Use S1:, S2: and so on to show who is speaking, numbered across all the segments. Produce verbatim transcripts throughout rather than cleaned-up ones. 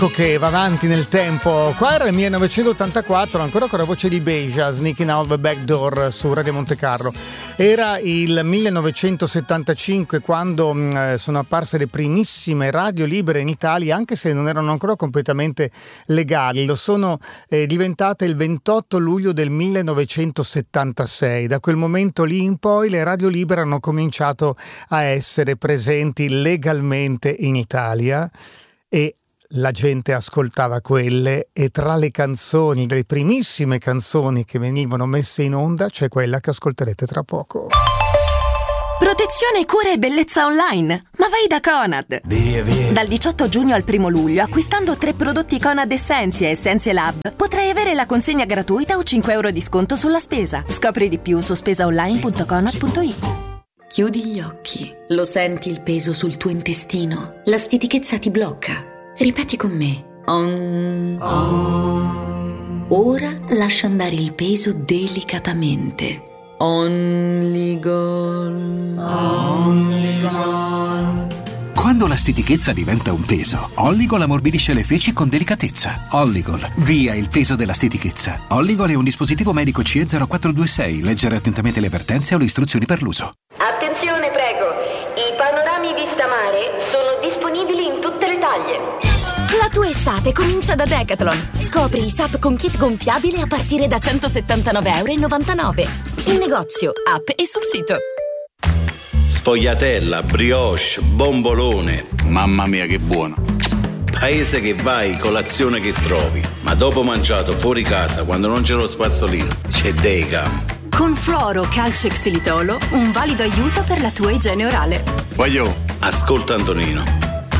S1: che va avanti nel tempo. Qua era il millenovecentottantaquattro, ancora con la voce di Beja, Sneaking Out the Back Door su Radio Monte Carlo. Era il millenovecentosettantacinque quando mh, sono apparse le primissime radio libere in Italia, anche se non erano ancora completamente legali. Lo sono eh, diventate il ventotto luglio del millenovecentosettantasei. Da quel momento lì in poi le radio libere hanno cominciato a essere presenti legalmente in Italia e la gente ascoltava quelle, e tra le canzoni, le primissime canzoni che venivano messe in onda c'è quella che ascolterete tra poco.
S2: Protezione, cura e bellezza online. Ma vai da Conad.
S3: Via, via.
S2: Dal diciotto giugno al primo luglio, acquistando tre prodotti Conad Essentia e Essentia Lab, potrai avere la consegna gratuita o cinque euro di sconto sulla spesa. Scopri di più su spesaonline punto conad punto it.
S4: Chiudi gli occhi. Lo senti il peso sul tuo intestino? La stitichezza ti blocca. Ripeti con me. Om. Om. Ora lascia andare il peso delicatamente. Only Gol.
S3: Only Gol.
S5: Quando la stitichezza diventa un peso, Olligol ammorbidisce le feci con delicatezza. Olligol, via il peso della stitichezza. Olligol è un dispositivo medico C E zero quattro due sei. Leggere attentamente le avvertenze o le istruzioni per l'uso.
S6: Attenzione, prego. I panorami vista mare sono disponibili in tutte le taglie.
S7: La tua estate comincia da Decathlon. Scopri i S U P con kit gonfiabile a partire da centosettantanove e novantanove euro. In negozio, app e sul sito.
S8: Sfogliatella, brioche, bombolone.
S9: Mamma mia che buono.
S8: Paese che vai, colazione che trovi. Ma dopo mangiato fuori casa, quando non c'è lo spazzolino, c'è Decam.
S10: Con fluoro, calcio e xilitolo, un valido aiuto per la tua igiene orale.
S8: Voglio. Ascolta Antonino.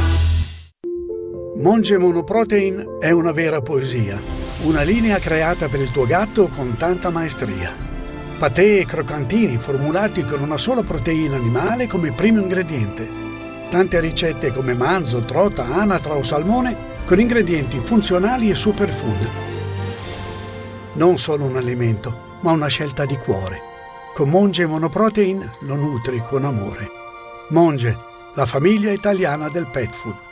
S11: Monge Monoprotein è una vera poesia, una linea creata per il tuo gatto con tanta maestria. Patè e croccantini formulati con una sola proteina animale come primo ingrediente. Tante ricette come manzo, trota, anatra o salmone con ingredienti funzionali e superfood. Non solo un alimento, ma una scelta di cuore. Con Monge Monoprotein lo nutri con amore. Monge, la famiglia italiana del pet food.